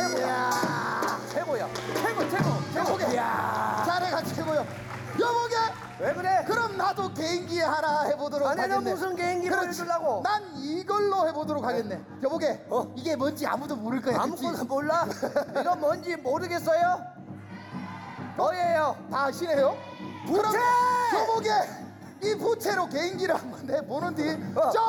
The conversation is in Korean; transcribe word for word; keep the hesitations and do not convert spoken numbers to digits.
이야. 최고야. 최고 최고 최고. 이야. 자네가 최고요. 여보게. 왜 그래? 그럼 나도 개인기 하나 해보도록 아내는 하겠네. 무슨 개인기 그렇지. 보여주려고? 난 이걸로 해보도록 하겠네. 여보게. 어? 이게 뭔지 아무도 모를 거야. 아무것도 그치? 몰라? 이건 뭔지 모르겠어요? 뭐예요? 다 아시네요? 부채! 그럼 여보게 이 부채로 개인기를 한번 해보는디. 어. 자